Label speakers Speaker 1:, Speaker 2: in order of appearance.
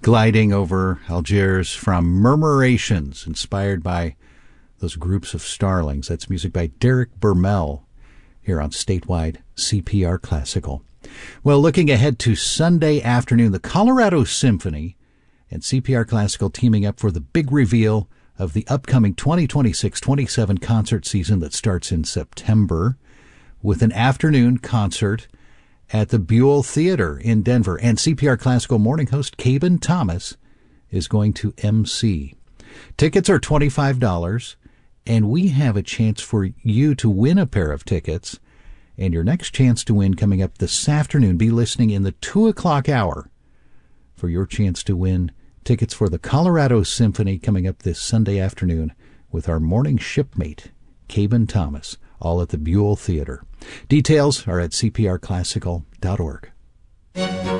Speaker 1: gliding over Algiers from Murmurations, inspired by those groups of starlings. That's music by Derek Bermel here on Statewide CPR Classical. Well, looking ahead to Sunday afternoon, the Colorado Symphony and CPR Classical teaming up for the big reveal of the upcoming 2026-27 concert season that starts in September with an afternoon concert at the Buell Theater in Denver. And CPR Classical morning host Caben Thomas is going to MC. Tickets are $25, and we have a chance for you to win a pair of tickets. And your next chance to win coming up this afternoon. Be listening in the 2 o'clock hour for your chance to win tickets for the Colorado Symphony coming up this Sunday afternoon with our morning shipmate, Caben Thomas, all at the Buell Theater. Details are at cprclassical.org.